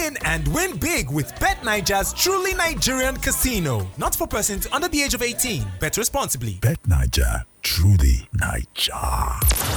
in and win big with BetNiger's truly Nigerian casino. Not for persons under the age of 18. Bet responsibly. BetNiger, truly Niger.